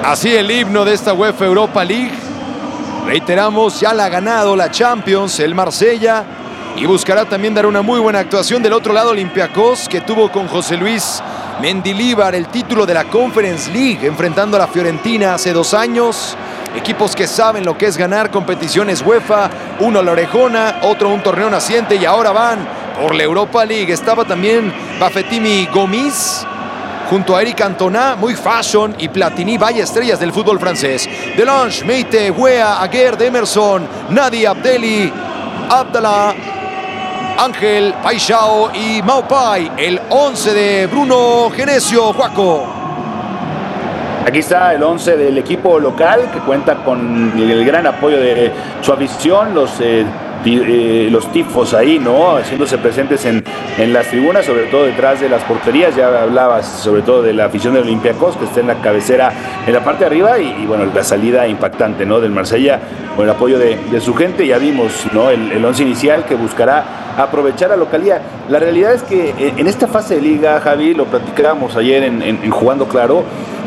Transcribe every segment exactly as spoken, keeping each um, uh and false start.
Así el himno de esta UEFA Europa League. Reiteramos, ya la ha ganado la Champions, el Marsella, y buscará también dar una muy buena actuación. Del otro lado, Olympiacos, que tuvo con José Luis Mendilibar el título de la Conference League, enfrentando a la Fiorentina hace dos años. Equipos que saben lo que es ganar competiciones UEFA, uno la Orejona, otro un torneo naciente, y ahora van por la Europa League. Estaba también Bafetimi Gomis junto a Eric Cantona, muy fashion, y Platini, vaya estrellas del fútbol francés. Delange, Meite, Wea, Aguerd, Emerson, Nadi, Abdeli, Abdallah, Ángel, Paixao y Maupay. El once de Bruno Genesio, Juaco. Aquí está el once del equipo local, que cuenta con el gran apoyo de su afición, los, eh, eh, los tifos ahí, ¿no? Haciéndose presentes en, en las tribunas, sobre todo detrás de las porterías. Ya hablabas sobre todo de la afición de Olympiacos, que está en la cabecera, en la parte de arriba, y, y bueno, la salida impactante, ¿no?, del Marsella, con el apoyo de, de su gente. Ya vimos, ¿no?, el, el once inicial, que buscará aprovechar la localía. La realidad es que en esta fase de liga, Javi, lo platicábamos ayer en, en, en Jugando Claro.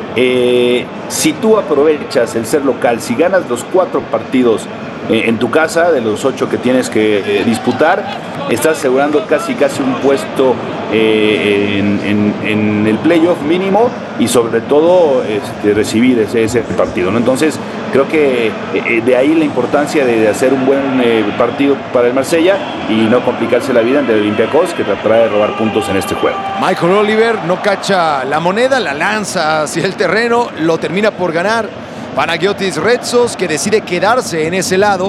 Eh, si tú aprovechas el ser local, si ganas los cuatro partidos eh, en tu casa, de los ocho que tienes que eh, disputar, estás asegurando casi casi un puesto eh, en, en, en el playoff mínimo, y sobre todo este, recibir ese, ese partido, ¿no? Entonces creo que eh, de ahí la importancia de, de hacer un buen eh, partido para el Marsella y no complicarse la vida ante el Olympiacos, que tratará de robar puntos en este juego. Michael Oliver no cacha la moneda, la lanza hacia el terreno, lo termina por ganar Panagiotis Retsos, que decide quedarse en ese lado.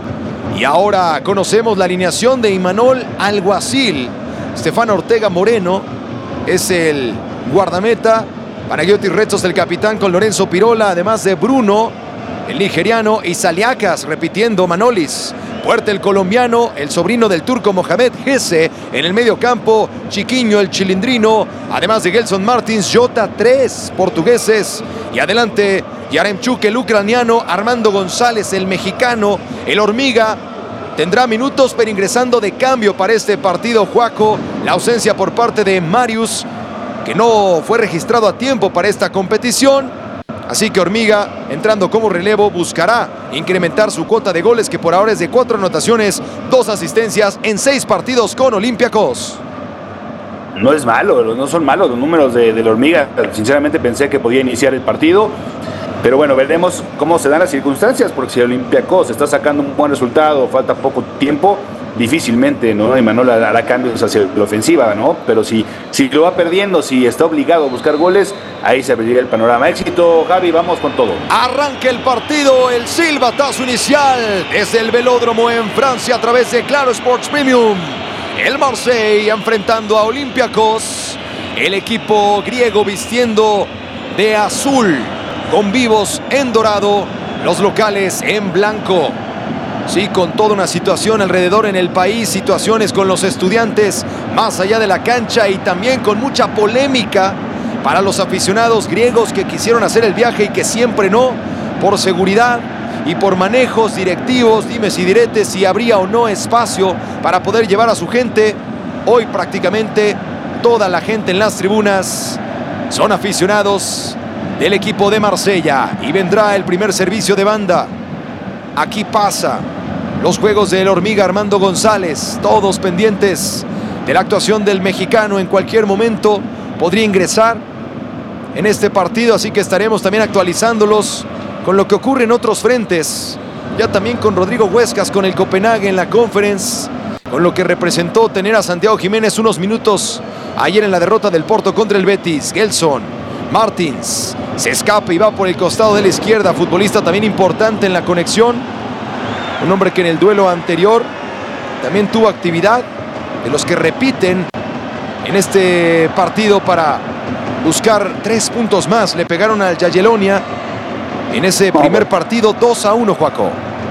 Y ahora conocemos la alineación de Imanol Alguacil. Stefano Ortega Moreno es el guardameta, Panagiotis Retsos el capitán, con Lorenzo Pirola, además de Bruno, el nigeriano, y Saliakas repitiendo Manolis. Puerta el colombiano, el sobrino del turco Mohamed Gese en el medio campo, Chiquiño el chilindrino, además de Gelson Martins, Jota, tres portugueses, y adelante Yaremchuk el ucraniano, Armando González el mexicano, el hormiga. Tendrá minutos, pero ingresando de cambio para este partido, Juaco, la ausencia por parte de Marius, que no fue registrado a tiempo para esta competición. Así que Hormiga, entrando como relevo, buscará incrementar su cuota de goles, que por ahora es de cuatro anotaciones, dos asistencias en seis partidos con Olympiacos. No es malo, no son malos los números de, de la Hormiga. Sinceramente pensé que podía iniciar el partido, pero bueno, veremos cómo se dan las circunstancias, porque si el Olympiacos está sacando un buen resultado, falta poco tiempo, difícilmente, ¿no?, Imanol hará cambios hacia la ofensiva, ¿no? Pero si, si lo va perdiendo, si está obligado a buscar goles, ahí se abriría el panorama. Éxito, Javi, vamos con todo. Arranca el partido, el silbatazo inicial desde el velódromo en Francia a través de Claro Sports Premium. El Marsella enfrentando a Olympiacos, el equipo griego vistiendo de azul con vivos en dorado, los locales en blanco. Sí, con toda una situación alrededor en el país, situaciones con los estudiantes más allá de la cancha, y también con mucha polémica para los aficionados griegos que quisieron hacer el viaje y que siempre no, por seguridad y por manejos directivos, dimes y diretes, si habría o no espacio para poder llevar a su gente. Hoy prácticamente toda la gente en las tribunas son aficionados del equipo de Marsella, y vendrá el primer servicio de banda. Aquí pasa los juegos del hormiga Armando González, todos pendientes de la actuación del mexicano. En cualquier momento podría ingresar en este partido, así que estaremos también actualizándolos con lo que ocurre en otros frentes. Ya también con Rodrigo Huescas con el Copenhague en la Conference, con lo que representó tener a Santiago Jiménez unos minutos ayer en la derrota del Porto contra el Betis. Gelson Martins se escapa y va por el costado de la izquierda, futbolista también importante en la conexión, un hombre que en el duelo anterior también tuvo actividad, de los que repiten en este partido para buscar tres puntos más. Le pegaron al Jagiellonia en ese primer partido dos a uno, Juaco.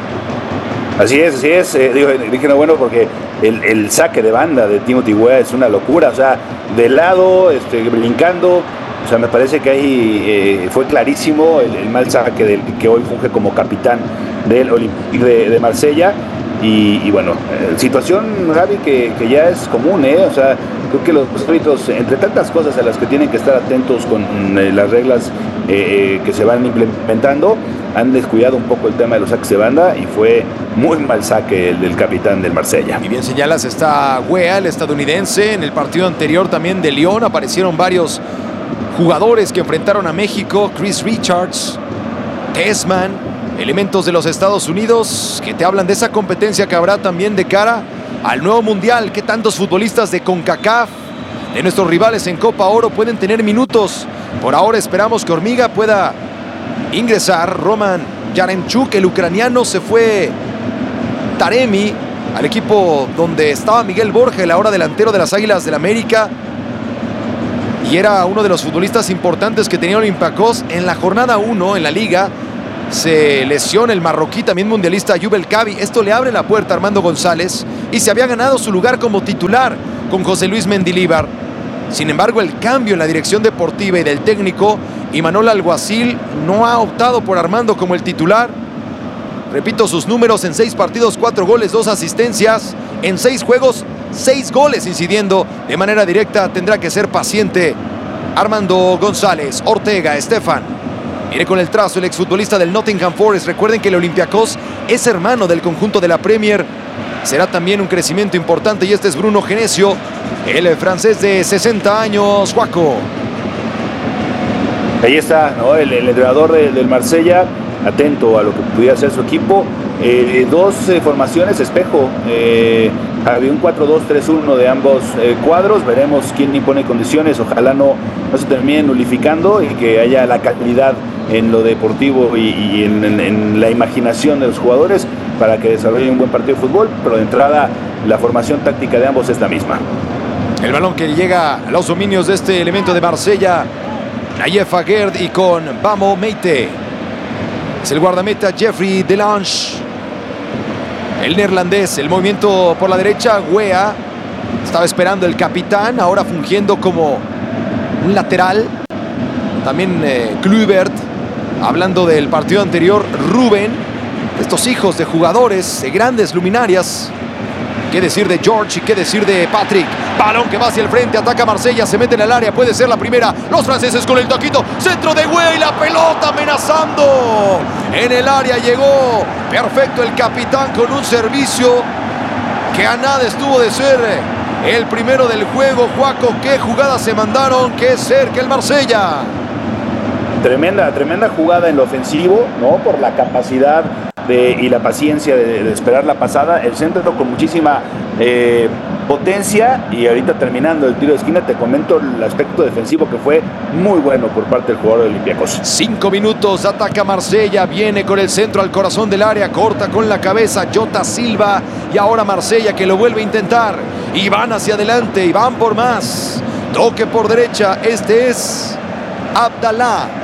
Así es, así es. Eh, digo, dije no bueno porque el, el saque de banda de Timothy Weah es una locura. O sea, de lado, este, brincando. O sea, me parece que ahí eh, fue clarísimo el, el mal saque del que hoy funge como capitán del Olympique de, de Marsella. Y, y bueno, eh, situación, Gaby, que, que ya es común, ¿eh? O sea, creo que los árbitros, entre tantas cosas a las que tienen que estar atentos con eh, las reglas eh, que se van implementando, han descuidado un poco el tema de los saques de banda y fue muy mal saque el del capitán del Marsella. Y bien señalas, está Weah, el estadounidense. En el partido anterior también de Lyon aparecieron varios jugadores que enfrentaron a México. Chris Richards, Tessman, elementos de los Estados Unidos que te hablan de esa competencia que habrá también de cara al nuevo Mundial. ¿Qué tantos futbolistas de CONCACAF, de nuestros rivales en Copa Oro, pueden tener minutos? Por ahora esperamos que Hormiga pueda ingresar. Roman Yaremchuk, el ucraniano, se fue Taremi al equipo donde estaba Miguel Borja, el ahora delantero de las Águilas del América, y era uno de los futbolistas importantes que tenía Olympiacos. En la jornada uno en la liga se lesiona el marroquí, también mundialista, Ayub El Kabi. Esto le abre la puerta a Armando González y se había ganado su lugar como titular con José Luis Mendilíbar. Sin embargo, el cambio en la dirección deportiva y del técnico, Imanol Alguacil, no ha optado por Armando como el titular. Repito sus números: en seis partidos, cuatro goles, dos asistencias. En seis juegos, seis goles, incidiendo de manera directa. Tendrá que ser paciente Armando González. Ortega, Estefan. Mire con el trazo el exfutbolista del Nottingham Forest. Recuerden que el Olympiacos es hermano del conjunto de la Premier. Será también un crecimiento importante. Y este es Bruno Genesio, el francés de sesenta años, Juaco. Ahí está, ¿no? el, el entrenador de, del Marsella, atento a lo que pudiera hacer su equipo. Eh, dos eh, formaciones espejo. Eh, había un cuatro dos tres uno de ambos eh, cuadros. Veremos quién impone condiciones. Ojalá no, no se termine nulificando y que haya la calidad en lo deportivo y, y en, en, en la imaginación de los jugadores para que desarrollen un buen partido de fútbol. Pero de entrada, la formación táctica de ambos es la misma. El balón que llega a los dominios de este elemento de Marsella, Nayef Aguerd, y con Bamo Meite. Es el guardameta Jeffrey Delange, el neerlandés. El movimiento por la derecha, Weah. Estaba esperando el capitán, ahora fungiendo como un lateral. También eh, Kluivert. Hablando del partido anterior, Rubén. Estos hijos de jugadores, de grandes luminarias. ¿Qué decir de George y qué decir de Patrick? Balón que va hacia el frente, ataca Marsella, se mete en el área, puede ser la primera. Los franceses con el taquito, centro de Weah y la pelota amenazando. En el área llegó perfecto el capitán con un servicio que a nada estuvo de ser el primero del juego. Juaco, qué jugadas se mandaron, qué cerca el Marsella. Tremenda, tremenda jugada en lo ofensivo, ¿no? Por la capacidad de, y la paciencia de, de esperar la pasada. El centro con muchísima eh, potencia. Y ahorita terminando el tiro de esquina, te comento el aspecto defensivo que fue muy bueno por parte del jugador de Olympiacos. Cinco minutos, ataca Marsella, viene con el centro al corazón del área, corta con la cabeza Jota Silva. Y ahora Marsella que lo vuelve a intentar. Y van hacia adelante y van por más. Toque por derecha, este es Abdallah.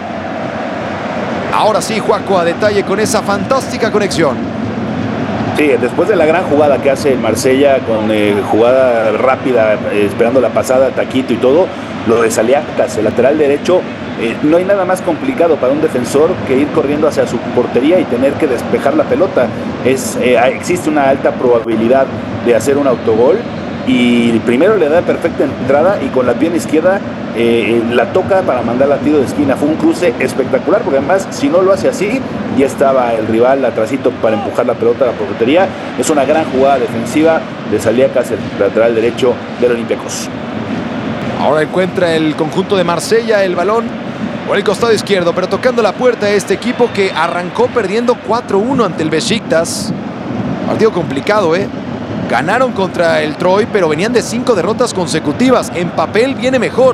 Ahora sí, Juaco, a detalle con esa fantástica conexión. Sí, después de la gran jugada que hace el Marsella, con eh, jugada rápida, eh, esperando la pasada, taquito y todo, lo de Saliakas, el lateral derecho, eh, no hay nada más complicado para un defensor que ir corriendo hacia su portería y tener que despejar la pelota. Es, eh, existe una alta probabilidad de hacer un autogol. Y primero le da perfecta entrada y con la pierna izquierda eh, la toca para mandar a tiro de esquina. Fue un cruce espectacular, porque además si no lo hace así, ya estaba el rival atrasito para empujar la pelota a la portería. Es una gran jugada defensiva de Saliakas, el lateral derecho del Olympiacos. Ahora encuentra el conjunto de Marsella el balón por el costado izquierdo, pero tocando la puerta de este equipo que arrancó perdiendo cuatro uno ante el Besiktas. Partido complicado, ¿eh? Ganaron contra el Troy, pero venían de cinco derrotas consecutivas. En papel viene mejor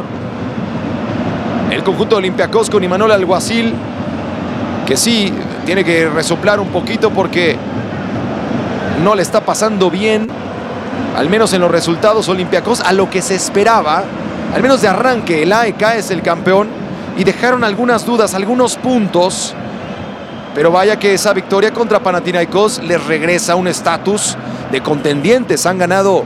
el conjunto de Olympiacos con Imanol Alguacil, que sí tiene que resoplar un poquito porque no le está pasando bien, al menos en los resultados. Olympiacos, a lo que se esperaba, al menos de arranque. El A E K es el campeón y dejaron algunas dudas, algunos puntos. Pero vaya que esa victoria contra Panathinaikos les regresa un estatus de contendientes. Han ganado,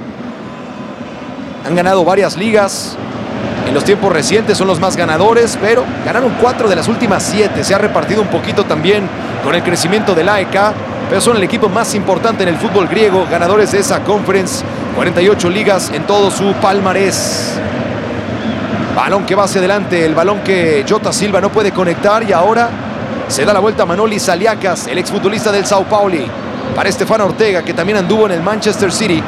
han ganado varias ligas. En los tiempos recientes son los más ganadores, pero ganaron cuatro de las últimas siete. Se ha repartido un poquito también con el crecimiento del A E K. pero son el equipo más importante en el fútbol griego, ganadores de esa conference, cuarenta y ocho ligas en todo su palmarés. Balón que va hacia adelante, el balón que Jota Silva no puede conectar y ahora se da la vuelta a Manoli Saliakas, el exfutbolista del Sao Paulo, para Estefan Ortega, que también anduvo en el Manchester City.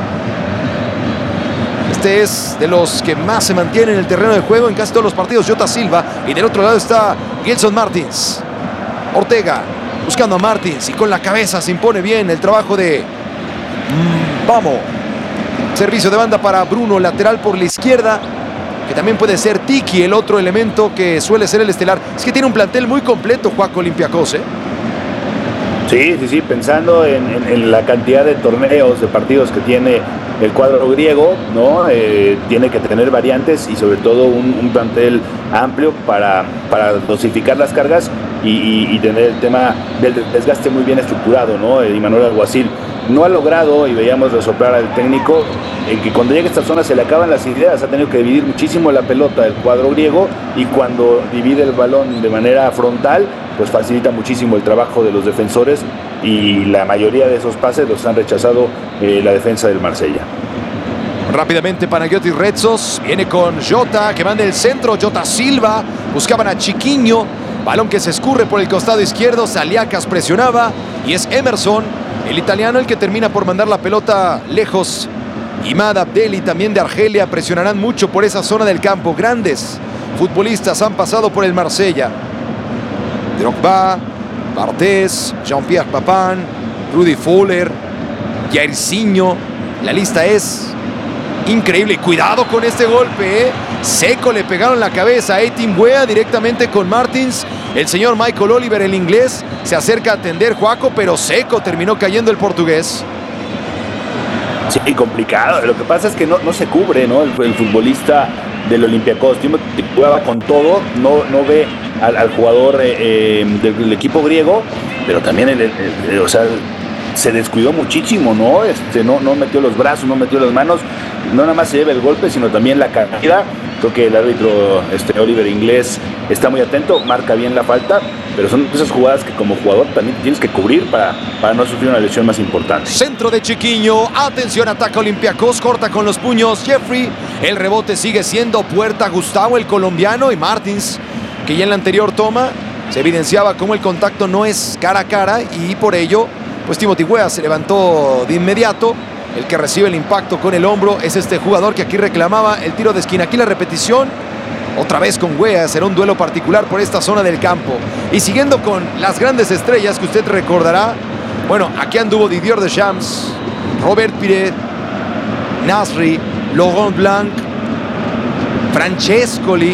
Este es de los que más se mantiene en el terreno de juego en casi todos los partidos, Jota Silva, y del otro lado está Gelson Martins. Ortega buscando a Martins y con la cabeza se impone bien el trabajo de mm, Vamos. Servicio de banda para Bruno, lateral por la izquierda, que también puede ser Tiki, el otro elemento que suele ser el estelar. Es que tiene un plantel muy completo, Juaco, Olympiacos, ¿eh? Sí, sí, sí, pensando en, en, en la cantidad de torneos, de partidos que tiene el cuadro griego, ¿no? Eh, tiene que tener variantes y sobre todo un, un plantel amplio para, para dosificar las cargas y, y, y tener el tema del desgaste muy bien estructurado, ¿no? Y Manuel Alguacil no ha logrado, y veíamos resoplar al técnico, en que cuando llega a esta zona se le acaban las ideas, ha tenido que dividir muchísimo la pelota del cuadro griego y cuando divide el balón de manera frontal, pues facilita muchísimo el trabajo de los defensores y la mayoría de esos pases los han rechazado eh, la defensa del Marsella. Rápidamente Panagiotis Retsos, viene con Jota, que manda el centro, Jota Silva, buscaban a Chiquinho, balón que se escurre por el costado izquierdo, Saliakas presionaba y es Emerson, el italiano, el que termina por mandar la pelota lejos. Imad Abdelli, también de Argelia, presionarán mucho por esa zona del campo. Grandes futbolistas han pasado por el Marsella. Drogba, Barthez, Jean-Pierre Papin, Rudy Fowler, Jairzinho. La lista es increíble. Cuidado con este golpe, ¿eh? Seco le pegaron la cabeza a Etim Wea directamente con Martins. El señor Michael Oliver, el inglés, se acerca a atender, Juaco, pero seco terminó cayendo el portugués. Sí, complicado. Lo que pasa es que no, no se cubre, ¿no? El, el futbolista del Olympiacos jugaba con todo, no, no ve al, al jugador eh, eh, del, del equipo griego, pero también el, el, el, o sea, se descuidó muchísimo, ¿no? Este, no, no metió los brazos, no metió las manos, no nada más se lleva el golpe, sino también la caída. Creo que el árbitro este, Oliver Inglés está muy atento, marca bien la falta, pero son esas jugadas que como jugador también tienes que cubrir para, para no sufrir una lesión más importante. Centro de Chiquinho, atención, ataca Olympiacos, corta con los puños Jeffrey, el rebote sigue siendo Puerta Gustavo, el colombiano, y Martins, que ya en la anterior toma se evidenciaba cómo el contacto no es cara a cara y por ello pues Timothy Weah se levantó de inmediato. El que recibe el impacto con el hombro es este jugador que aquí reclamaba el tiro de esquina. Aquí la repetición, otra vez con Weah, será un duelo particular por esta zona del campo. Y siguiendo con las grandes estrellas que usted recordará, bueno, aquí anduvo Didier Deschamps, Robert Piret, Nasri, Laurent Blanc, Francescoli,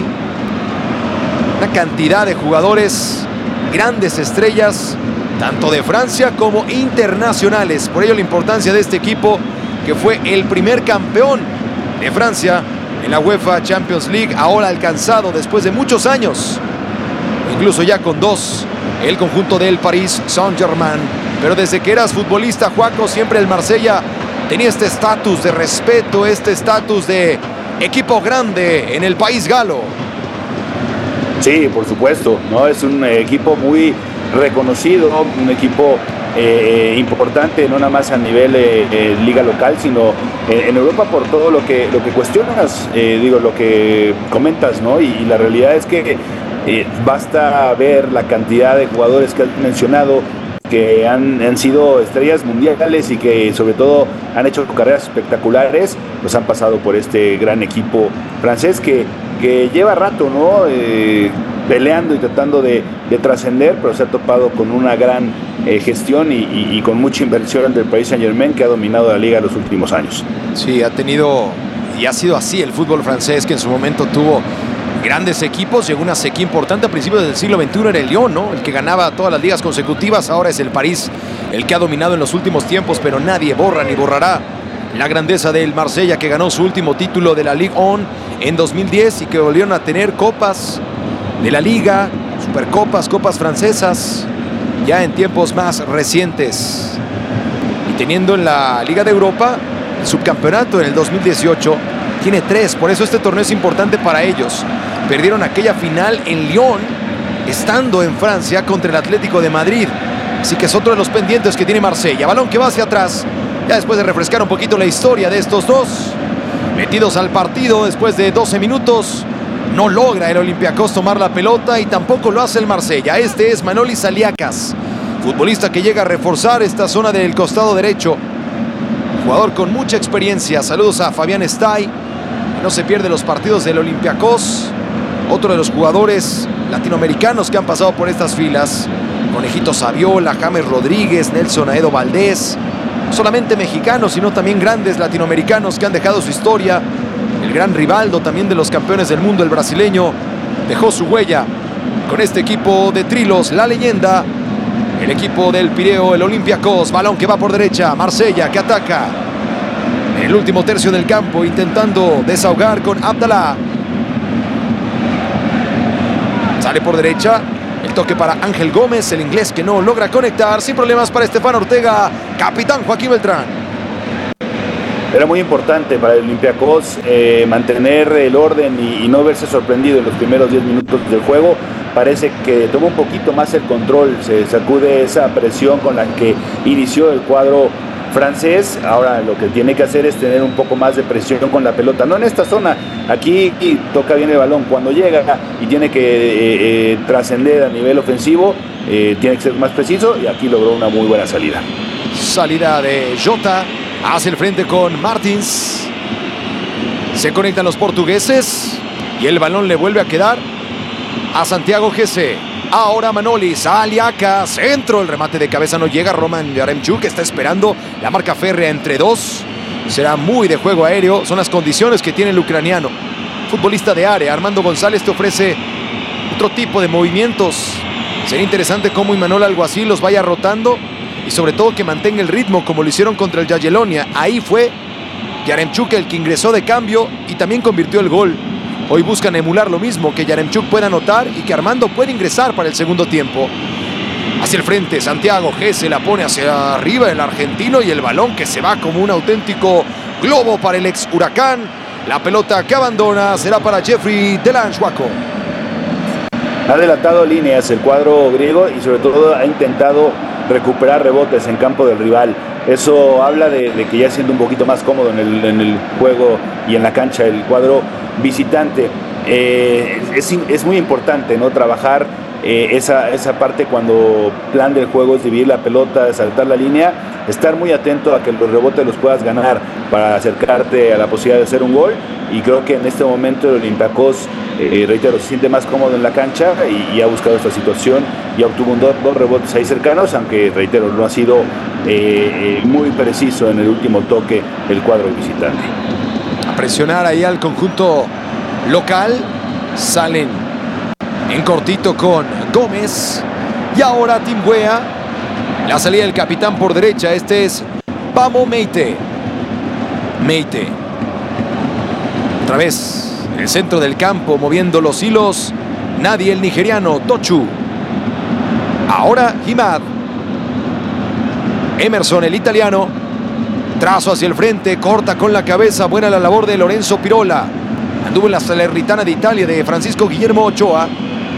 una cantidad de jugadores, grandes estrellas, tanto de Francia como internacionales. Por ello la importancia de este equipo, que fue el primer campeón de Francia en la UEFA Champions League, ahora alcanzado después de muchos años, incluso ya con dos, el conjunto del Paris Saint-Germain. Pero desde que eras futbolista, Juaco, siempre el Marsella tenía este estatus de respeto, este estatus de equipo grande en el país galo. Sí, por supuesto, ¿no? Es un equipo muy reconocido, un equipo eh, importante, no nada más a nivel eh, eh, liga local, sino eh, en Europa por todo lo que, lo que cuestionas, eh, digo, lo que comentas, ¿no? Y, y la realidad es que eh, basta ver la cantidad de jugadores que has mencionado, que han, han sido estrellas mundiales y que sobre todo han hecho carreras espectaculares, pues han pasado por este gran equipo francés que, que lleva rato, ¿no? Eh, peleando y tratando de, de trascender, pero se ha topado con una gran eh, gestión y, y, y con mucha inversión del Paris Saint-Germain, que ha dominado la liga en los últimos años. Sí, ha tenido y ha sido así el fútbol francés, que en su momento tuvo grandes equipos, llegó una sequía importante a principios del siglo veintiuno, era el Lyon, ¿no? El que ganaba todas las ligas consecutivas. Ahora es el París el que ha dominado en los últimos tiempos, pero nadie borra ni borrará la grandeza del Marsella, que ganó su último título de la Ligue uno en dos mil diez y que volvieron a tener copas de la Liga, Supercopas, copas francesas, ya en tiempos más recientes. Y teniendo en la Liga de Europa el subcampeonato en el dos mil dieciocho, tiene tres, por eso este torneo es importante para ellos. Perdieron aquella final en Lyon, estando en Francia, contra el Atlético de Madrid. Así que es otro de los pendientes que tiene Marsella. Balón que va hacia atrás, ya después de refrescar un poquito la historia de estos dos. Metidos al partido después de doce minutos. No logra el Olympiacos tomar la pelota y tampoco lo hace el Marsella. Este es Manolis Aliakas, futbolista que llega a reforzar esta zona del costado derecho. Jugador con mucha experiencia. Saludos a Fabián Stay, que no se pierde los partidos del Olympiacos. Otro de los jugadores latinoamericanos que han pasado por estas filas. Conejito Saviola, James Rodríguez, Nelson Aedo Valdés. No solamente mexicanos, sino también grandes latinoamericanos que han dejado su historia. El gran Rivaldo, también de los campeones del mundo, el brasileño, dejó su huella con este equipo de Trilos, la leyenda. El equipo del Pireo, el Olympiacos. Balón que va por derecha. Marsella que ataca en el último tercio del campo, intentando desahogar con Abdallah. Sale por derecha. El toque para Ángel Gómez, el inglés que no logra conectar. Sin problemas para Estefan Ortega. Capitán Joaquín Beltrán. Era muy importante para el Olympiacos eh, mantener el orden y, y no verse sorprendido en los primeros diez minutos del juego. Parece que tomó un poquito más el control, se sacude esa presión con la que inició el cuadro francés. Ahora lo que tiene que hacer es tener un poco más de presión con la pelota, no en esta zona, aquí toca bien el balón, cuando llega y tiene que eh, eh, trascender a nivel ofensivo, eh, tiene que ser más preciso, y aquí logró una muy buena salida. Salida de Jota, hace el frente con Martins, se conectan los portugueses y el balón le vuelve a quedar a Santiago Gese. Ahora Manolis, Aliakas, centro, el remate de cabeza no llega. Roman Yaremchuk está esperando la marca férrea entre dos. Será muy de juego aéreo, son las condiciones que tiene el ucraniano. Futbolista de área, Armando González te ofrece otro tipo de movimientos. Sería interesante cómo Imanol Alguacil los vaya rotando y sobre todo que mantenga el ritmo como lo hicieron contra el Jagiellonia. Ahí fue Yaremchuk el que ingresó de cambio y también convirtió el gol. Hoy buscan emular lo mismo, que Yaremchuk pueda anotar y que Armando pueda ingresar para el segundo tiempo. Hacia el frente, Santiago Gese la pone hacia arriba el argentino y el balón que se va como un auténtico globo para el ex Huracán. La pelota que abandona será para Jeffrey Delange, Waco. Ha adelantado líneas el cuadro griego y sobre todo ha intentado recuperar rebotes en campo del rival. Eso habla de, de que ya siendo un poquito más cómodo en el, en el juego y en la cancha el cuadro visitante. Eh, es, es muy importante, ¿no?, trabajar eh, esa, esa parte cuando plan del juego es dividir la pelota, saltar la línea, estar muy atento a que los rebotes los puedas ganar para acercarte a la posibilidad de hacer un gol. Y creo que en este momento el Olympiacos, eh, reitero, se siente más cómodo en la cancha y, y ha buscado esta situación y obtuvo un dos, dos rebotes ahí cercanos, aunque reitero, no ha sido eh, muy preciso en el último toque el cuadro visitante. A presionar ahí al conjunto local, salen en cortito con Gómez y ahora Timbuea. La salida del capitán por derecha, este es Pamo Meite. Meite. Otra vez en el centro del campo, moviendo los hilos, nadie, el nigeriano Tochu. Ahora Himad. Emerson, el italiano. Trazo hacia el frente, corta con la cabeza. Buena la labor de Lorenzo Pirola. Anduvo en la Salernitana de Italia de Francisco Guillermo Ochoa.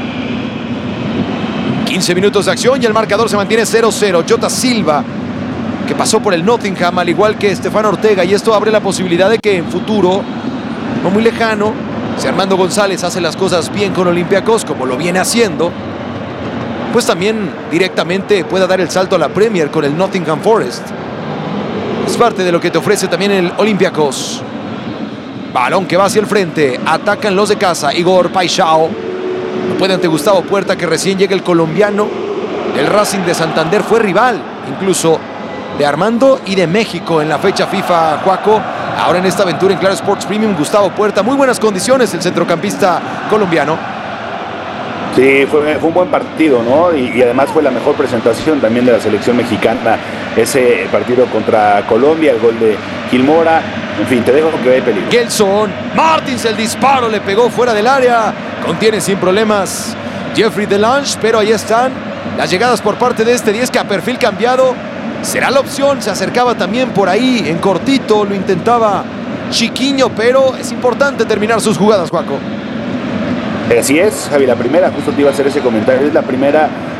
quince minutos de acción y el marcador se mantiene cero cero. Jota Silva, que pasó por el Nottingham, al igual que Estefan Ortega, y esto abre la posibilidad de que en futuro, no muy lejano, si Armando González hace las cosas bien con Olympiacos, como lo viene haciendo, pues también directamente pueda dar el salto a la Premier con el Nottingham Forest. Es parte de lo que te ofrece también el Olympiacos. Balón que va hacia el frente, atacan los de casa. Igor Paixão, no puede ante Gustavo Puerta, que recién llega el colombiano. El Racing de Santander fue rival incluso de Armando y de México en la fecha FIFA, Juaco. Ahora en esta aventura en Claro Sports Premium, Gustavo Puerta, muy buenas condiciones el centrocampista colombiano. Sí, fue, fue un buen partido, ¿no? Y, y además fue la mejor presentación también de la selección mexicana, ese partido contra Colombia, el gol de Gilmora. En fin, te dejo que vaya peligro. Gelson Martins, el disparo le pegó fuera del área, contiene sin problemas Jeffrey Delange, pero ahí están las llegadas por parte de este diez que a perfil cambiado será la opción. Se acercaba también por ahí en cortito, lo intentaba Chiquiño, pero es importante terminar sus jugadas, Juaco. Así es, Javi, la primera, justo te iba a hacer ese comentario, es la primera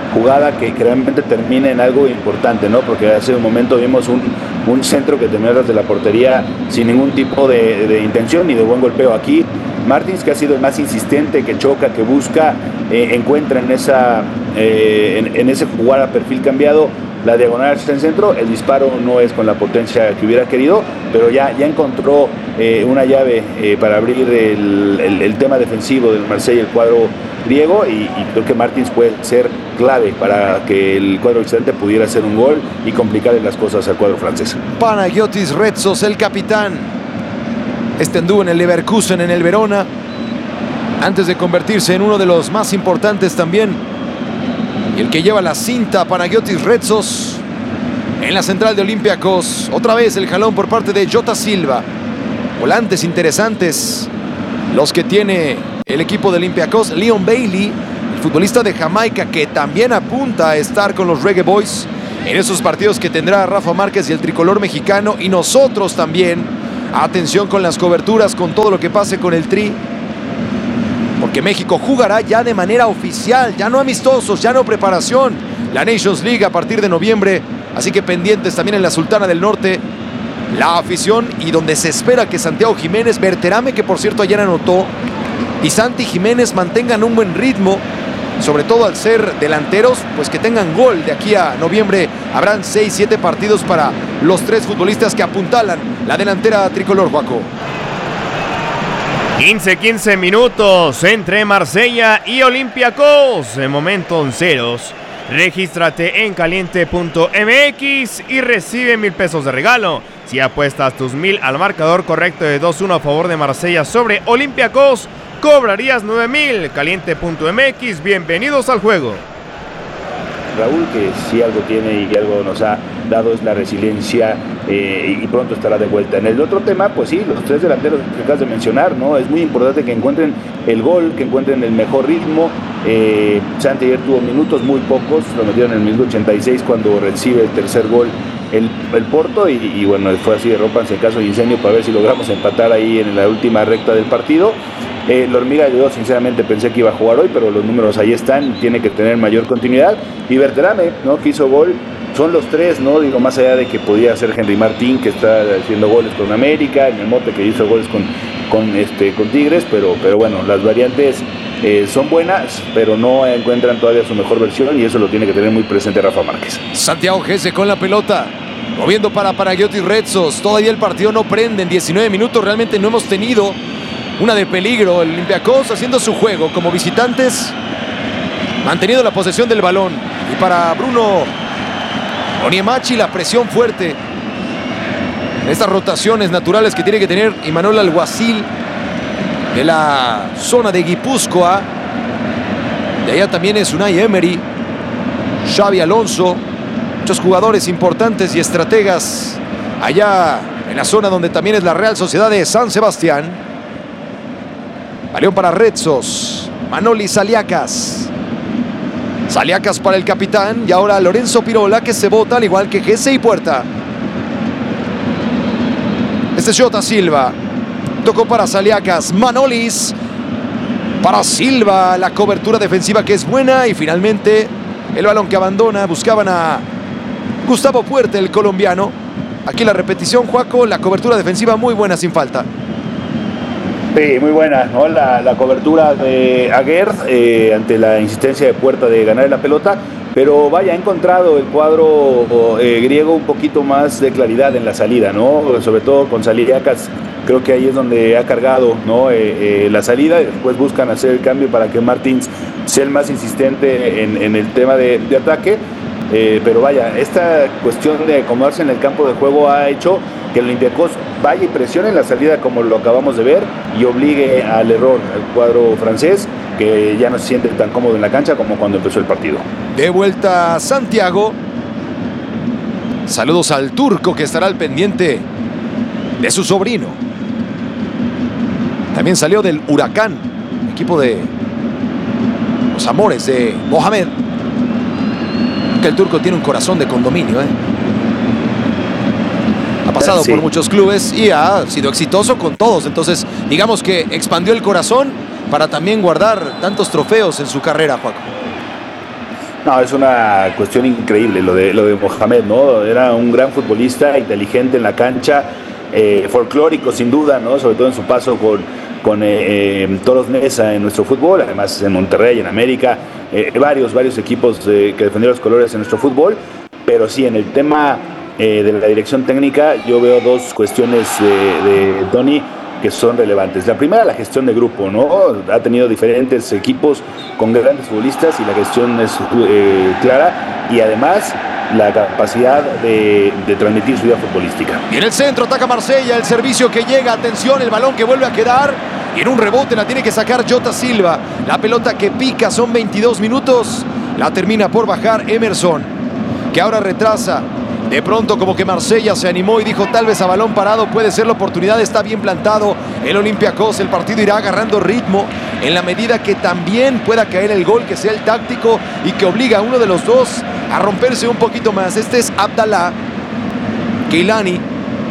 jugada que realmente termine en algo importante, ¿no? Porque hace un momento vimos un, un centro que terminó desde la portería sin ningún tipo de, de intención ni de buen golpeo. Aquí Martins, que ha sido el más insistente, que choca, que busca, eh, encuentra en, esa, eh, en, en ese jugar a perfil cambiado la diagonal está en centro, el disparo no es con la potencia que hubiera querido, pero ya, ya encontró eh, una llave eh, para abrir el, el, el tema defensivo del Marsella, el cuadro griego, y, y creo que Martins puede ser clave para que el cuadro visitante pudiera hacer un gol y complicarle las cosas al cuadro francés. Panagiotis Retsos, el capitán. Este anduvo en el Leverkusen, en el Verona, antes de convertirse en uno de los más importantes también. Y el que lleva la cinta, Panagiotis Retsos, en la central de Olympiacos. Otra vez el jalón por parte de Jota Silva. Volantes interesantes los que tiene el equipo de Olympiacos. Leon Bailey, el futbolista de Jamaica, que también apunta a estar con los Reggae Boys en esos partidos que tendrá Rafa Márquez y el tricolor mexicano. Y nosotros también, atención con las coberturas, con todo lo que pase con el Tri, porque México jugará ya de manera oficial, ya no amistosos, ya no preparación, la Nations League a partir de noviembre. Así que pendientes también en la Sultana del Norte, la afición, y donde se espera que Santiago Jiménez, Berterame, que por cierto ayer anotó, y Santi Jiménez mantengan un buen ritmo, sobre todo al ser delanteros, pues que tengan gol. De aquí a noviembre habrán seis, siete partidos para los tres futbolistas que apuntalan la delantera tricolor, Joaco. quince, quince minutos entre Marsella y Olympiacos. En momento en ceros. Regístrate en caliente punto m x y recibe mil pesos de regalo si apuestas tus mil al marcador correcto de dos uno a favor de Marsella sobre Olympiacos. Cobrarías nueve mil. caliente punto m x, bienvenidos al juego. Raúl, que si algo tiene y algo nos ha dado es la resiliencia, eh, y pronto estará de vuelta. En el otro tema, pues sí, los tres delanteros que acabas de mencionar, ¿no? Es muy importante que encuentren el gol, que encuentren el mejor ritmo. eh, Santi ayer tuvo minutos, muy pocos, lo metieron en el minuto ochenta y seis cuando recibe el tercer gol el, el Porto, y, y bueno, fue así de rompanse en caso de incendio para ver si logramos empatar ahí en la última recta del partido. Eh, la hormiga, yo sinceramente pensé que iba a jugar hoy, pero los números ahí están, tiene que tener mayor continuidad. Y Berterame, ¿no?, que hizo gol, son los tres, ¿no? Digo, más allá de que podía ser Henry Martín, que está haciendo goles con América, en el Mote, que hizo goles con, con, este, con Tigres, pero, pero bueno, las variantes eh, son buenas, pero no encuentran todavía su mejor versión, y eso lo tiene que tener muy presente Rafa Márquez. Santiago Gese con la pelota, moviendo para Panagiotis Retsos. Todavía el partido no prende en diecinueve minutos, realmente no hemos tenido una de peligro. El Olympiacos haciendo su juego como visitantes, manteniendo la posesión del balón. Y para Bruno Onyemachi, la presión fuerte en estas rotaciones naturales que tiene que tener Imanol Alguacil de la zona de Guipúzcoa. De allá también es Unai Emery, Xavi Alonso, muchos jugadores importantes y estrategas allá en la zona donde también es la Real Sociedad de San Sebastián. Balón para Retsos, Manoli Saliakas. Saliakas para el capitán, y ahora Lorenzo Pirola, que se bota al igual que Gese y Puerta. Este es Jota Silva, tocó para Saliakas, Manolis para Silva, la cobertura defensiva que es buena, y finalmente el balón que abandona. Buscaban a Gustavo Puerta, el colombiano. Aquí la repetición, Joaco, la cobertura defensiva muy buena, sin falta. Sí, muy buena, ¿no? La, la cobertura de Aguer eh, ante la insistencia de Puerta de ganar la pelota, pero vaya, ha encontrado el cuadro eh, griego un poquito más de claridad en la salida, ¿no? Sobre todo con Saliakas, creo que ahí es donde ha cargado, ¿no? eh, eh, la salida, y después buscan hacer el cambio para que Martins sea el más insistente en, en el tema de, de ataque. Eh, pero vaya, esta cuestión de acomodarse en el campo de juego ha hecho que el Olympiacos vaya y presione en la salida, como lo acabamos de ver, y obligue al error al cuadro francés, que ya no se siente tan cómodo en la cancha como cuando empezó el partido. De vuelta Santiago. Saludos al turco, que estará al pendiente de su sobrino. También salió del Huracán, equipo de los amores de Mohamed. Que el turco tiene un corazón de condominio, ¿eh? Ha pasado sí. por muchos clubes y ha sido exitoso con todos. Entonces, digamos que expandió el corazón para también guardar tantos trofeos en su carrera, Paco. No, es una cuestión increíble lo de, lo de Mohamed, ¿no? Era un gran futbolista, inteligente en la cancha, eh, folclórico sin duda, ¿no? Sobre todo en su paso con, con eh, eh, Toros Neza en nuestro fútbol, además en Monterrey, en América, eh, varios, varios equipos eh, que defendieron los colores en nuestro fútbol, pero sí, en el tema eh, de la dirección técnica, yo veo dos cuestiones de, de Tony que son relevantes. La primera, la gestión de grupo, ¿no? Ha tenido diferentes equipos con grandes futbolistas y la gestión es eh, clara, y además la capacidad de, de transmitir su vida futbolística. Y en el centro ataca Marsella, el servicio que llega, atención, el balón que vuelve a quedar, y en un rebote la tiene que sacar Jota Silva. La pelota que pica, son veintidós minutos, la termina por bajar Emerson, que ahora retrasa. De pronto como que Marsella se animó y dijo tal vez a balón parado puede ser la oportunidad, está bien plantado el Olympiacos, el partido irá agarrando ritmo en la medida que también pueda caer el gol, que sea el táctico y que obliga a uno de los dos a romperse un poquito más. Este es Abdallah Keilani,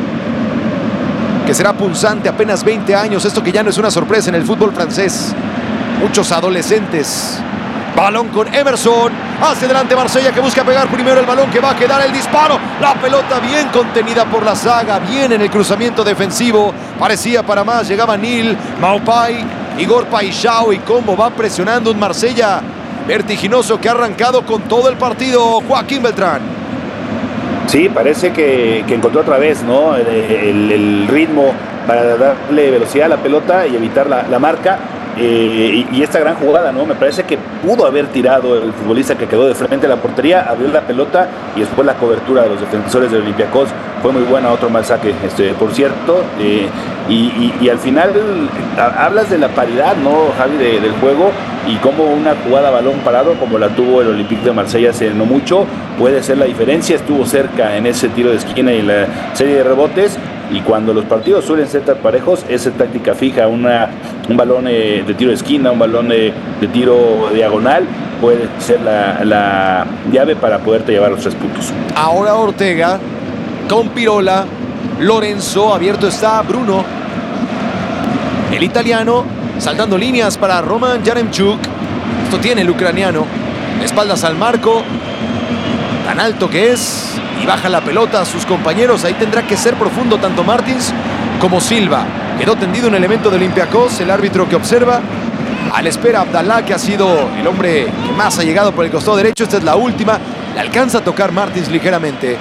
que será punzante, apenas veinte años, esto que ya no es una sorpresa en el fútbol francés, muchos adolescentes. Balón con Emerson, hacia adelante Marsella, que busca pegar primero el balón, que va a quedar el disparo, la pelota bien contenida por la saga, bien en el cruzamiento defensivo, parecía para más, llegaba Nil, Maupay, Igor Paixão, y cómo va presionando un Marsella vertiginoso que ha arrancado con todo el partido. Joaquín Beltrán. Sí, parece que, que encontró otra vez, ¿no? el, el, el ritmo para darle velocidad a la pelota y evitar la, la marca. Eh, y, y esta gran jugada, ¿no? Me parece que pudo haber tirado el futbolista que quedó de frente a la portería, abrió la pelota y después la cobertura de los defensores del Olympiacos fue muy buena, otro mal saque, este, por cierto. Eh, y, y, y al final a, hablas de la paridad, ¿no, Javi, de, del juego, y cómo una jugada a balón parado como la tuvo el Olympique de Marsella hace no mucho puede ser la diferencia. Estuvo cerca en ese tiro de esquina y la serie de rebotes. Y cuando los partidos suelen ser tan parejos, esa táctica fija, una, un balón eh, de tiro de esquina, un balón de, de tiro diagonal, puede ser la, la llave para poderte llevar los tres puntos. Ahora Ortega, con Pirola, Lorenzo, abierto está Bruno, el italiano, saltando líneas para Roman Yaremchuk. Esto tiene el ucraniano, espaldas al marco, tan alto que es, y baja la pelota a sus compañeros. Ahí tendrá que ser profundo tanto Martins como Silva. Quedó tendido un elemento de Olympiacos, el árbitro que observa. A la espera Abdallah, que ha sido el hombre que más ha llegado por el costado derecho. Esta es la última. Le alcanza a tocar Martins ligeramente.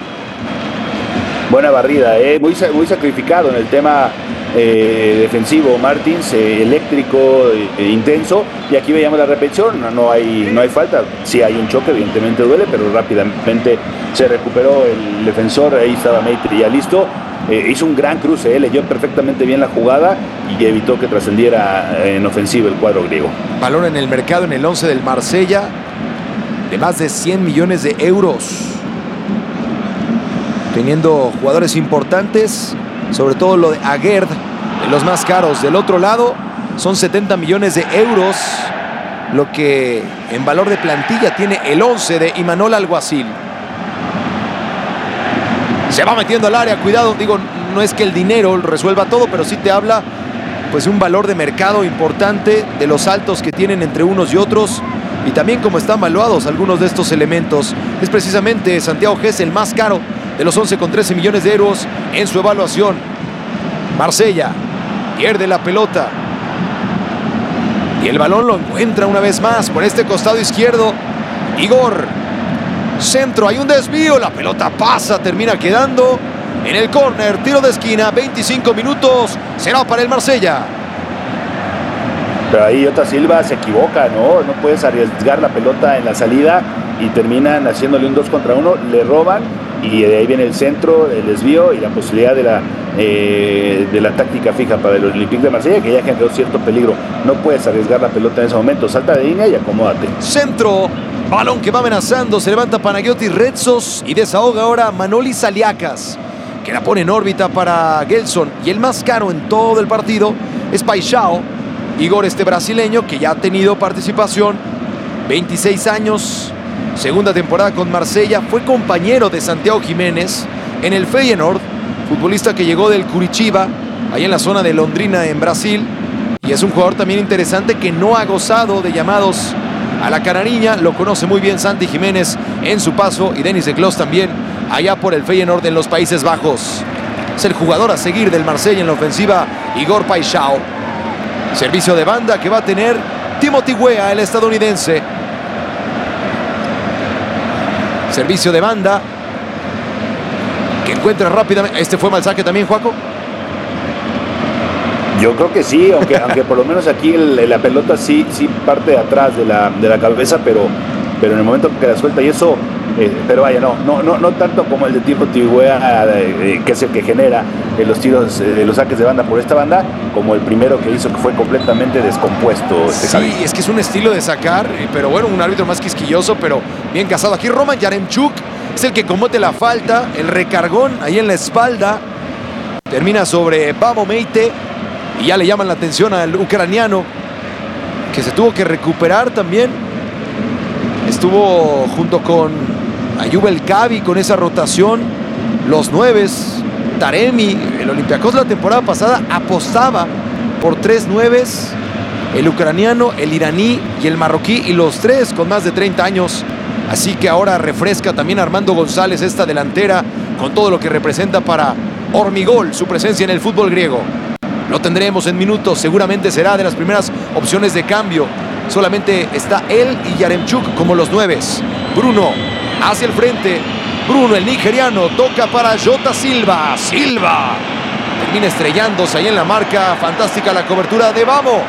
Buena barrida, ¿eh? muy, muy sacrificado en el tema eh, defensivo. Martins, eh, eléctrico, eh, intenso. Y aquí veíamos la repetición, no, no, hay, no hay falta. Sí hay un choque, evidentemente duele, pero rápidamente se recuperó el defensor. Ahí estaba Maitri ya listo. Eh, hizo un gran cruce, eh, leyó perfectamente bien la jugada y evitó que trascendiera en ofensiva el cuadro griego. Valor en el mercado en el once del Marsella de más de cien millones de euros. Teniendo jugadores importantes, sobre todo lo de Aguerd, de los más caros. Del otro lado son setenta millones de euros, lo que en valor de plantilla tiene el once de Imanol Alguacil. Se va metiendo al área, cuidado, digo, no es que el dinero resuelva todo, pero sí te habla pues un valor de mercado importante, de los altos que tienen entre unos y otros, y también cómo están valuados algunos de estos elementos. Es precisamente Santiago Gess el más caro de los once, con trece millones de euros en su evaluación. Marsella pierde la pelota y el balón lo encuentra una vez más por este costado izquierdo. Igor, centro, hay un desvío, la pelota pasa, termina quedando en el córner, tiro de esquina, veinticinco minutos, será para el Marsella. Pero ahí Jota Silva se equivoca, ¿no? No puedes arriesgar la pelota en la salida y terminan haciéndole un dos contra uno, le roban y de ahí viene el centro, el desvío y la posibilidad de la, eh, de la táctica fija para el Olympique de Marsella, que ya generó cierto peligro. No puedes arriesgar la pelota en ese momento, salta de línea y acomódate. Centro, balón que va amenazando, se levanta Panagiotis Retsos y desahoga ahora Manoli Saliakas, que la pone en órbita para Gelson. Y el más caro en todo el partido es Paixão, Igor, este brasileño que ya ha tenido participación, veintiséis años, segunda temporada con Marsella, fue compañero de Santiago Jiménez en el Feyenoord, futbolista que llegó del Curitiba, ahí en la zona de Londrina en Brasil, y es un jugador también interesante que no ha gozado de llamados a la canariña. Lo conoce muy bien Santi Jiménez en su paso y Denis de Clos también allá por el Feyenoord en los Países Bajos. Es el jugador a seguir del Marsella en la ofensiva, Igor Paixão. Servicio de banda que va a tener Timothy Weah, el estadounidense. Servicio de banda que encuentra rápidamente. Este fue mal saque también, Juaco. Yo creo que sí, aunque, aunque por lo menos aquí el, la pelota sí, sí parte de atrás de la, de la cabeza, pero, pero en el momento que la suelta y eso, eh, pero vaya, no, no, no, no tanto como el de Timothy Weah, eh, que es el que genera eh, los tiros, eh, los saques de banda por esta banda, como el primero que hizo, que fue completamente descompuesto. Este sí, Javi. Es que es un estilo de sacar, pero bueno, un árbitro más quisquilloso, pero bien casado. Aquí Roman Yaremchuk es el que comete la falta, el recargón ahí en la espalda, termina sobre Bamo Meite y ya le llaman la atención al ucraniano, que se tuvo que recuperar también. Estuvo junto con Ayub El Kabi con esa rotación, los nueves, Taremi. El Olympiacos la temporada pasada apostaba por tres nueves, el ucraniano, el iraní y el marroquí, y los tres con más de treinta años. Así que ahora refresca también Armando González esta delantera con todo lo que representa para Hormigol su presencia en el fútbol griego. Lo tendremos en minutos, seguramente será de las primeras opciones de cambio. Solamente está él y Yaremchuk como los nueves. Bruno hacia el frente. Bruno, el nigeriano, toca para Jota Silva. Silva termina estrellándose ahí en la marca. Fantástica la cobertura de Bamo.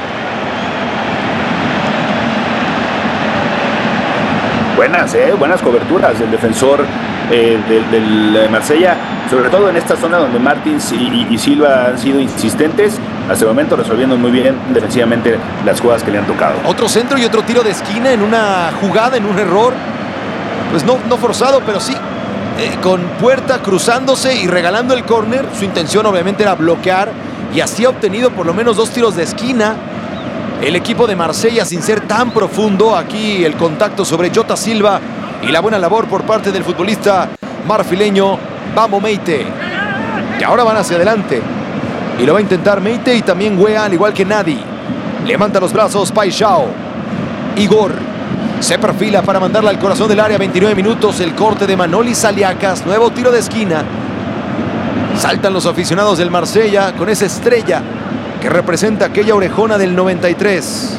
Buenas, eh, buenas coberturas del defensor eh, del, del Marsella, sobre todo en esta zona donde Martins y, y, y Silva han sido insistentes, hasta el momento resolviendo muy bien defensivamente las jugadas que le han tocado. Otro centro y otro tiro de esquina en una jugada, en un error, pues no, no forzado, pero sí eh, con Puerta cruzándose y regalando el córner. Su intención obviamente era bloquear y así ha obtenido por lo menos dos tiros de esquina el equipo de Marsella sin ser tan profundo. Aquí el contacto sobre Jota Silva y la buena labor por parte del futbolista marfileño Bamo Meite. Y ahora van hacia adelante y lo va a intentar Meite y también Weah, al igual que Nadi. Levanta los brazos Paixão. Igor se perfila para mandarla al corazón del área. veintinueve minutos, el corte de Manoli Saliakas. Nuevo tiro de esquina. Saltan los aficionados del Marsella con esa estrella que representa aquella orejona del noventa y tres.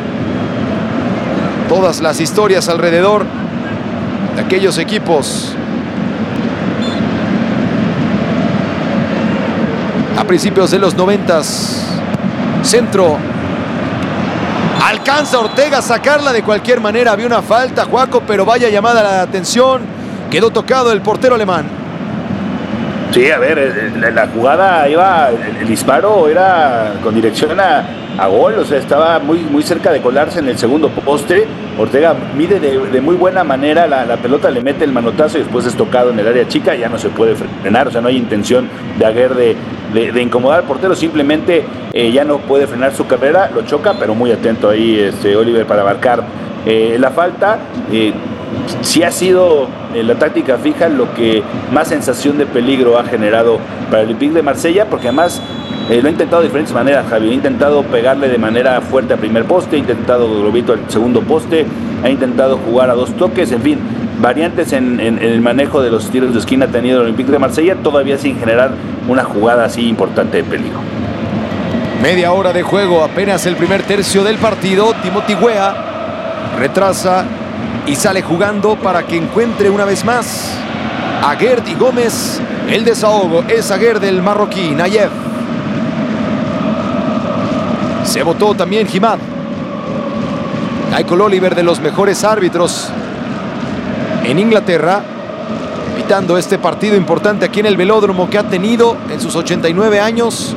Todas las historias alrededor de aquellos equipos a principios de los noventas. Centro. Alcanza Ortega a sacarla de cualquier manera. Había una falta, Juaco, pero vaya llamada la atención. Quedó tocado el portero alemán. Sí, a ver, la, la jugada iba, el, el disparo era con dirección a, a gol, o sea, estaba muy, muy cerca de colarse en el segundo poste. Ortega mide de, de muy buena manera la, la pelota, le mete el manotazo y después es tocado en el área chica. Ya no se puede frenar, o sea, no hay intención de Aguer de, de, de incomodar al portero, simplemente eh, ya no puede frenar su carrera, lo choca, pero muy atento ahí este Oliver para marcar eh, la falta. Eh, sí ha sido eh, la táctica fija lo que más sensación de peligro ha generado para el Olympique de Marsella, porque además eh, lo ha intentado de diferentes maneras, Javi. Ha intentado pegarle de manera fuerte al primer poste, ha intentado globito al segundo poste, ha intentado jugar a dos toques, en fin, variantes en, en, en el manejo de los tiros de esquina ha tenido el Olympique de Marsella, todavía sin generar una jugada así importante de peligro. Media hora de juego, apenas el primer tercio del partido. Timothy Weah retrasa y sale jugando para que encuentre una vez más a Gerd y Gómez. El desahogo es a Gerd del marroquí, Nayef. Se votó también Jimad. Michael Oliver, de los mejores árbitros en Inglaterra, pitando este partido importante aquí en el velódromo que ha tenido en sus ochenta y nueve años.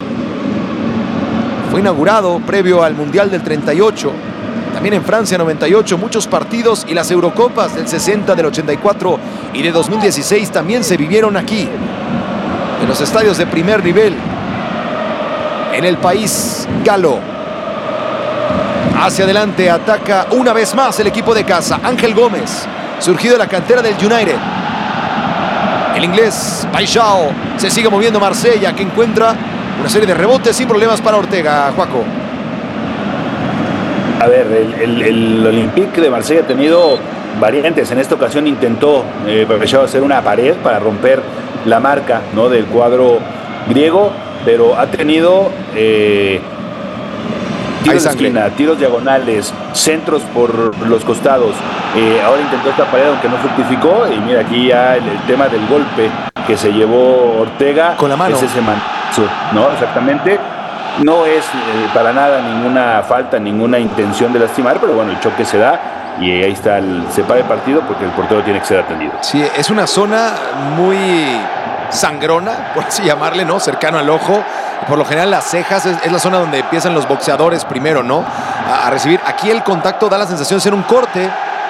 Fue inaugurado previo al Mundial del treinta y ocho. También en Francia noventa y ocho, muchos partidos, y las Eurocopas del sesenta, del ochenta y cuatro y de dos mil dieciséis también se vivieron aquí, en los estadios de primer nivel, en el país galo. Hacia adelante ataca una vez más el equipo de casa. Ángel Gómez, surgido de la cantera del United. El inglés Paixão, se sigue moviendo Marsella, que encuentra una serie de rebotes sin problemas para Ortega, Juaco. A ver, el, el, el Olympique de Marsella ha tenido variantes. En esta ocasión intentó eh, hacer una pared para romper la marca, ¿no?, del cuadro griego, pero ha tenido eh, tiros de esquina, tiros diagonales, centros por los costados. Eh, ahora intentó esta pared, aunque no fructificó. Y mira, aquí ya el, el tema del golpe que se llevó Ortega con la mano. Es ese manazo, ¿no? Exactamente. No es eh, para nada ninguna falta, ninguna intención de lastimar, pero bueno, el choque se da y ahí está, el, se para el partido porque el portero tiene que ser atendido. Sí, es una zona muy sangrona, por así llamarle, ¿no? Cercano al ojo. Por lo general las cejas es, es la zona donde empiezan los boxeadores primero, ¿no? A, a recibir. Aquí el contacto da la sensación de ser un corte.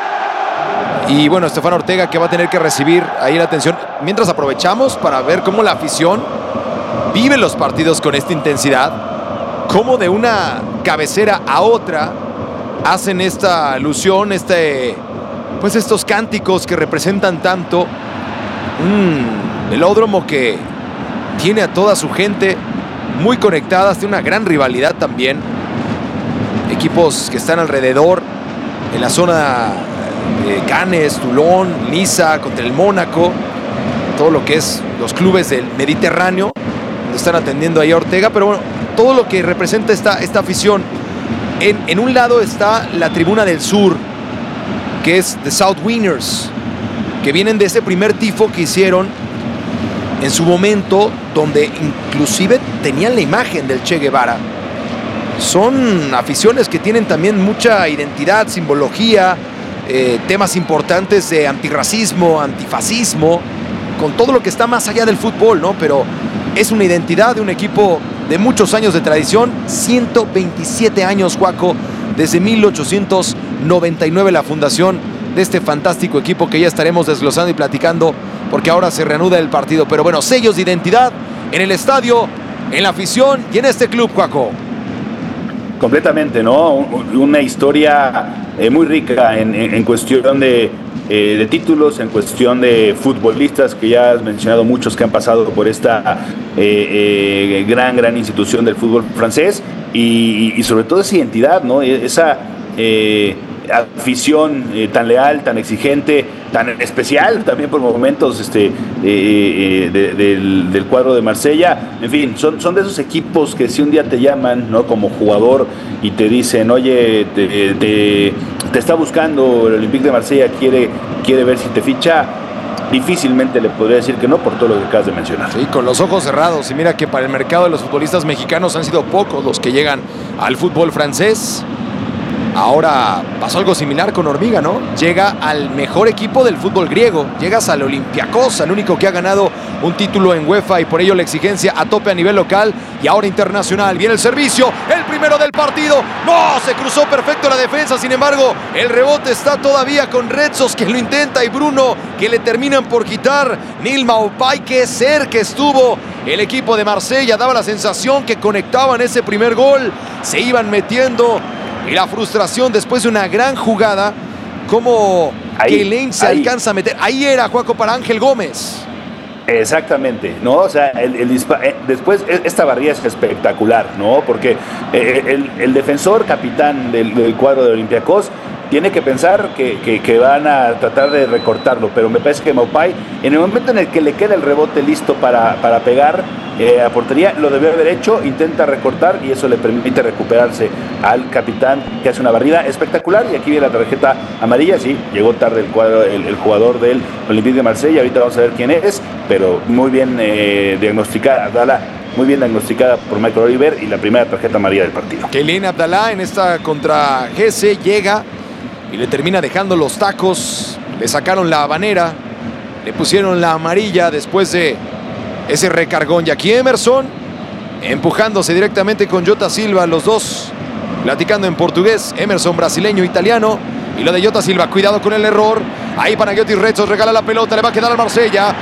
Y bueno, Estefan Ortega que va a tener que recibir ahí la atención. Mientras aprovechamos para ver cómo la afición vive los partidos con esta intensidad. Cómo de una cabecera a otra hacen esta alusión, este, pues estos cánticos que representan tanto. Un velódromo que tiene a toda su gente muy conectadas, tiene una gran rivalidad también. Equipos que están alrededor en la zona de Cannes, Toulon, Niza, contra el Mónaco, todo lo que es los clubes del Mediterráneo, donde están atendiendo ahí a Ortega, pero bueno, todo lo que representa esta, esta afición. En, en un lado está la tribuna del sur, que es The South Winners, que vienen de ese primer tifo que hicieron en su momento, donde inclusive tenían la imagen del Che Guevara. Son aficiones que tienen también mucha identidad, simbología, eh, temas importantes de antirracismo, antifascismo, con todo lo que está más allá del fútbol, ¿no? Pero es una identidad de un equipo de muchos años de tradición, ciento veintisiete años, Juaco, desde mil ochocientos noventa y nueve la fundación de este fantástico equipo que ya estaremos desglosando y platicando porque ahora se reanuda el partido. Pero bueno, sellos de identidad en el estadio, en la afición y en este club, Juaco. Completamente, ¿no? Una historia eh, muy rica en, en, en cuestión de, eh, de títulos, en cuestión de futbolistas, que ya has mencionado muchos que han pasado por esta eh, eh, gran, gran institución del fútbol francés y, y sobre todo esa identidad, ¿no? Esa eh, afición eh, tan leal, tan exigente, tan especial también por momentos este, eh, eh, de, del, del cuadro de Marsella. En fin, son, son de esos equipos que si un día te llaman, ¿no?, como jugador y te dicen, oye, te, te, te está buscando el Olympique de Marsella, quiere, quiere ver si te ficha, difícilmente le podría decir que no por todo lo que acabas de mencionar. Sí, con los ojos cerrados. Y mira que para el mercado de los futbolistas mexicanos han sido pocos los que llegan al fútbol francés. Ahora pasó algo similar con Hormiga, ¿no? Llega al mejor equipo del fútbol griego. Llegas al Olympiacos, el único que ha ganado un título en UEFA y por ello la exigencia a tope a nivel local y ahora internacional. Viene el servicio, el primero del partido. ¡No! Se cruzó perfecto la defensa. Sin embargo, el rebote está todavía con Retsos, que lo intenta, y Bruno, que le terminan por quitar. Neil Maupay, que cerca estuvo el equipo de Marsella. Daba la sensación que conectaban ese primer gol. Se iban metiendo. Y la frustración después de una gran jugada, como Keylane se ahí alcanza a meter. Ahí era, Juaco, para Ángel Gómez. Exactamente, ¿no? O sea, el, el eh, después esta barrida es espectacular, ¿no? Porque eh, el, el defensor capitán del, del cuadro de Olympiacos tiene que pensar que, que, que van a tratar de recortarlo, pero me parece que Maupay, en el momento en el que le queda el rebote listo para, para pegar eh, a portería, lo debió haber hecho, intenta recortar y eso le permite recuperarse al capitán, que hace una barrida espectacular. Y aquí viene la tarjeta amarilla. Sí, llegó tarde el, cuadro, el, el jugador del Olympique de Marsella, ahorita vamos a ver quién es, pero muy bien eh, diagnosticada, Abdallah, muy bien diagnosticada por Michael Oliver, y la primera tarjeta amarilla del partido. Keylane Abdallah en esta contra Gese llega y le termina dejando los tacos. Le sacaron la habanera, le pusieron la amarilla después de ese recargón. Y aquí Emerson empujándose directamente con Jota Silva, los dos platicando en portugués. Emerson brasileño, italiano, y lo de Jota Silva, cuidado con el error. Ahí Panayotis Retsos regala la pelota, le va a quedar al Marsella.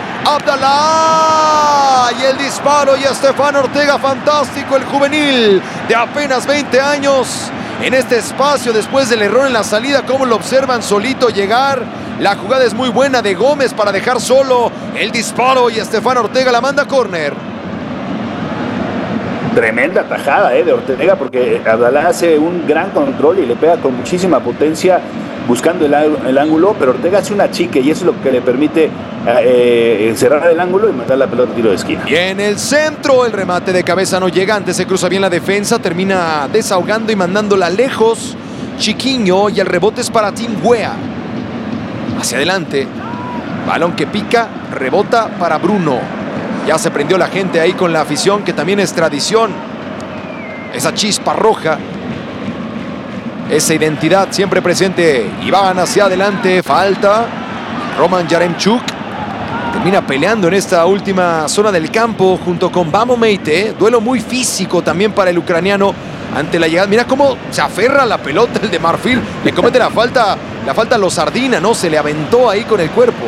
Abdallah, y el disparo, y Estefan Ortega, fantástico, el juvenil de apenas veinte años. En este espacio, después del error en la salida, cómo lo observan solito llegar. La jugada es muy buena de Gómez para dejar solo el disparo, y Estefan Ortega la manda a córner. Tremenda tajada eh, de Ortega, porque Abdalá hace un gran control y le pega con muchísima potencia buscando el, el ángulo, pero Ortega hace una chique y eso es lo que le permite eh, cerrar el ángulo y mandar la pelota a tiro de esquina. Y en el centro el remate de cabeza no llega, antes se cruza bien la defensa, termina desahogando y mandándola lejos Chiquiño, y el rebote es para Tim Weah. Hacia adelante, balón que pica, rebota para Bruno. Ya se prendió la gente ahí con la afición, que también es tradición. Esa chispa roja, esa identidad siempre presente. Y van hacia adelante, falta. Roman Yaremchuk termina peleando en esta última zona del campo junto con Bamo Meite. Duelo muy físico también para el ucraniano ante la llegada. Mira cómo se aferra la pelota el de Marfil. Le comete la falta, la falta a los Sardina, ¿no? Se le aventó ahí con el cuerpo.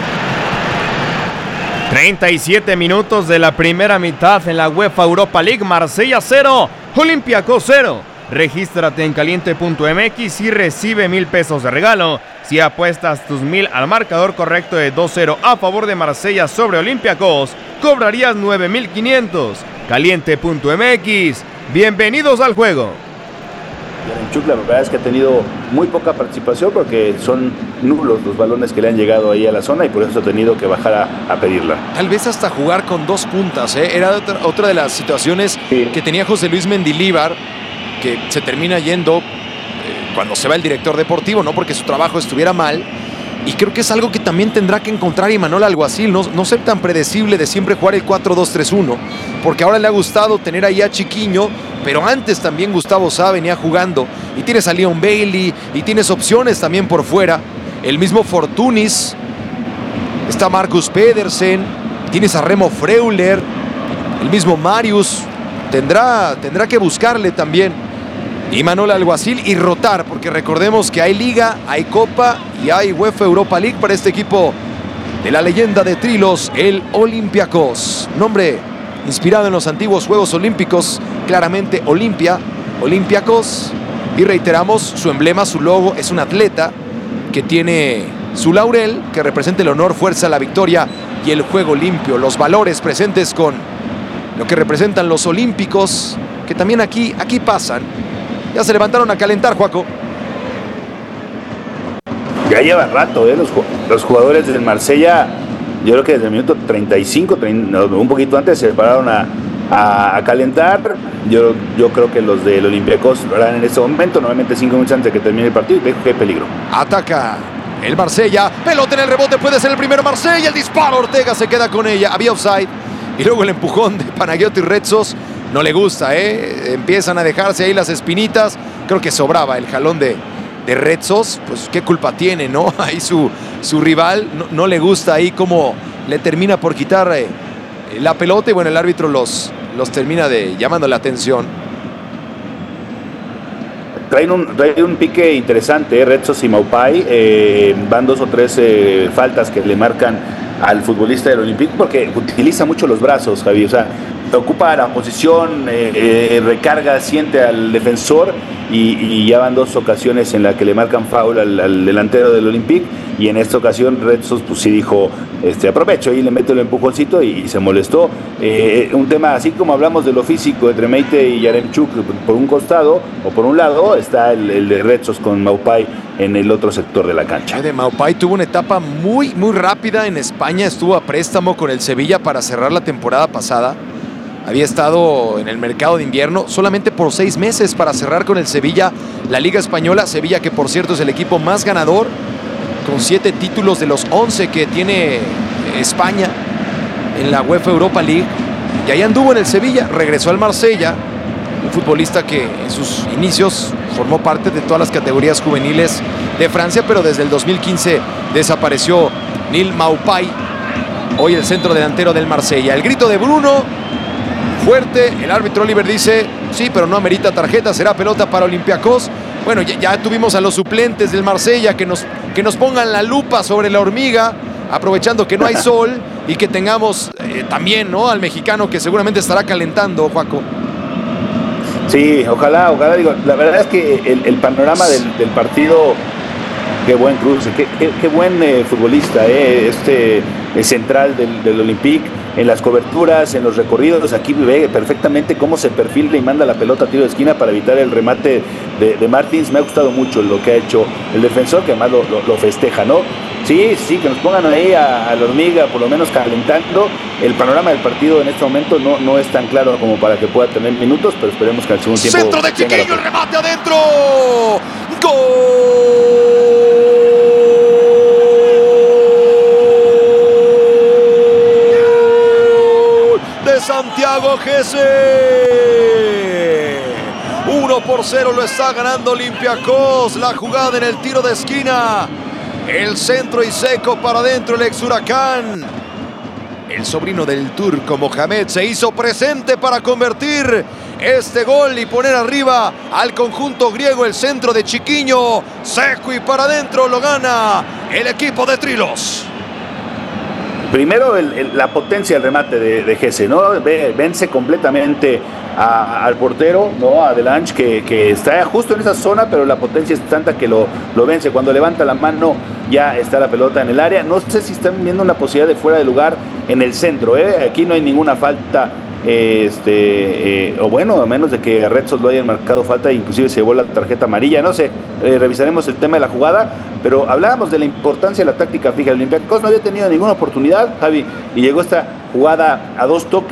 treinta y siete minutos de la primera mitad en la UEFA Europa League. Marsella cero, Olympiacos cero. Regístrate en caliente punto m x y recibe mil pesos de regalo si apuestas tus mil al marcador correcto de dos cero a favor de Marsella sobre Olympiacos. Cobrarías nueve mil quinientos. caliente punto m x. Bienvenidos al juego. Yaremchuk, la verdad es que ha tenido muy poca participación porque son nulos los balones que le han llegado ahí a la zona y por eso ha tenido que bajar a, a pedirla. Tal vez hasta jugar con dos puntas, ¿eh? Era otra, otra de las situaciones sí. que tenía José Luis Mendilíbar, que se termina yendo eh, cuando se va el director deportivo, no porque su trabajo estuviera mal. Y creo que es algo que también tendrá que encontrar Imanol Alguacil, no, no ser tan predecible de siempre jugar el cuatro dos tres uno, porque ahora le ha gustado tener ahí a Chiquiño, pero antes también Gustavo Sá venía jugando, y tienes a Leon Bailey, y tienes opciones también por fuera, el mismo Fortunis, está Marcus Pedersen, tienes a Remo Freuler, el mismo Marius, tendrá, tendrá que buscarle también Imanol Alguacil y rotar, porque recordemos que hay Liga, hay Copa y hay UEFA Europa League para este equipo de la leyenda de Trilos, el Olympiacos. Nombre inspirado en los antiguos Juegos Olímpicos, claramente Olimpia, Olympiacos. Y reiteramos, su emblema, su logo, es un atleta que tiene su laurel, que representa el honor, fuerza, la victoria y el juego limpio. Los valores presentes con lo que representan los olímpicos, que también aquí, aquí pasan. Ya se levantaron a calentar, Joaco. Ya lleva rato, ¿eh? Los, los jugadores del Marsella, yo creo que desde el minuto treinta y cinco, treinta, un poquito antes, se prepararon a, a, a calentar. Yo, yo creo que los del Olympiacos lo harán en este momento, nuevamente cinco minutos antes de que termine el partido, y dejo que hay peligro. Ataca el Marsella, pelota en el rebote, puede ser el primero Marsella, el disparo, Ortega se queda con ella, había offside, y luego el empujón de Panagioti Retsos. No le gusta, ¿eh? Empiezan a dejarse ahí las espinitas. Creo que sobraba el jalón de, de Retsos. Pues qué culpa tiene, ¿no? Ahí su, su rival no, no le gusta ahí cómo le termina por quitar eh, la pelota. Y bueno, el árbitro los, los termina de llamando la atención. Traen un, traen un pique interesante, ¿eh? Retsos y Maupay. Eh, van dos o tres eh, faltas que le marcan al futbolista del Olympique porque utiliza mucho los brazos, Javi. O sea, ocupa la posición, eh, eh, recarga, siente al defensor y, y ya van dos ocasiones en las que le marcan foul al, al delantero del Olympique, y en esta ocasión Retsos pues sí dijo, este, aprovecho y le mete el empujoncito y, y se molestó. Eh, un tema así como hablamos de lo físico entre Meite y Yaremchuk por un costado o por un lado, está el, el de Retsos con Maupay en el otro sector de la cancha. El de Maupay tuvo una etapa muy, muy rápida en España, estuvo a préstamo con el Sevilla para cerrar la temporada pasada. Había estado en el mercado de invierno solamente por seis meses para cerrar con el Sevilla la Liga Española. Sevilla, que por cierto es el equipo más ganador, con siete títulos de los once que tiene España en la UEFA Europa League. Y ahí anduvo en el Sevilla, regresó al Marsella, un futbolista que en sus inicios formó parte de todas las categorías juveniles de Francia, pero desde el dos mil quince desapareció Nil Maupay, hoy el centro delantero del Marsella. El grito de Bruno, fuerte, el árbitro Oliver dice, sí, pero no amerita tarjeta, será pelota para Olympiacos. Bueno, ya, ya tuvimos a los suplentes del Marsella que nos, que nos pongan la lupa sobre la hormiga, aprovechando que no hay sol, y que tengamos eh, también, ¿no?, al mexicano que seguramente estará calentando, Joaco. Sí, ojalá, ojalá, digo, la verdad es que el, el panorama del, del partido, qué buen cruce, qué, qué, qué buen eh, futbolista, eh, este eh, central del, del Olympique. en las coberturas, en los recorridos. Aquí ve perfectamente cómo se perfila y manda la pelota a tiro de esquina para evitar el remate de, de Martins. Me ha gustado mucho lo que ha hecho el defensor, que además lo, lo, lo festeja, ¿no? Sí, sí, que nos pongan ahí a, a la hormiga, por lo menos calentando. El panorama del partido en este momento no, no es tan claro como para que pueda tener minutos, pero esperemos que al segundo tiempo... Centro de Chiquinho, el remate adentro. ¡Gol! De Santiago Gese. uno por cero lo está ganando Olympiacos. La jugada en el tiro de esquina. El centro y seco para adentro el ex Huracán. El sobrino del turco Mohamed se hizo presente para convertir este gol y poner arriba al conjunto griego. El centro de Chiquinho, seco y para adentro, lo gana el equipo de Trilos. Primero el, el, la potencia del remate de, de Gese, ¿no? Vence completamente a, al portero, ¿no? A Delange, que, que está justo en esa zona, pero la potencia es tanta que lo, lo vence. Cuando levanta la mano ya está la pelota en el área. No sé si están viendo una posibilidad de fuera de lugar en el centro, ¿eh? Aquí no hay ninguna falta, eh, este, eh, o bueno, a menos de que a Red Sox lo hayan marcado falta, inclusive se llevó la tarjeta amarilla, no sé, eh, revisaremos el tema de la jugada, pero hablábamos de la importancia de la táctica fija. El Olympiacos no había tenido ninguna oportunidad, Javi, y llegó esta jugada a dos toques.